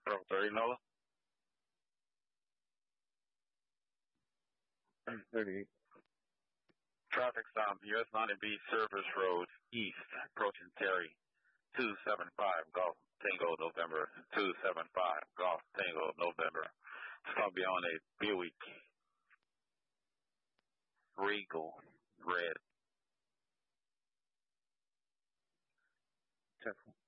From 30 Nola? 30. Traffic stop, US 90B Service Road East, approaching Terry, 275 Golf Tango November, 275 Golf Tango November. It's going to be on a Buick Regal Red. Careful.